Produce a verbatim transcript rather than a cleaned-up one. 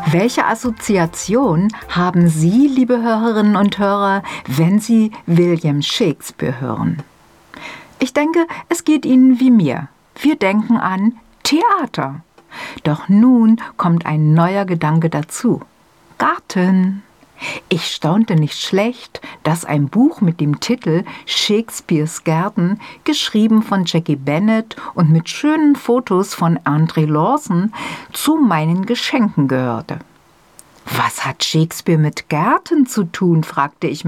Welche Assoziation haben Sie, liebe Hörerinnen und Hörer, wenn Sie William Shakespeare hören? Ich denke, es geht Ihnen wie mir. Wir denken an Theater. Doch nun kommt ein neuer Gedanke dazu. Garten. Ich staunte nicht schlecht, dass ein Buch mit dem Titel Shakespeares Gärten, geschrieben von Jackie Bennett und mit schönen Fotos von Andre Lawson, zu meinen Geschenken gehörte. Was hat Shakespeare mit Gärten zu tun, fragte ich mich.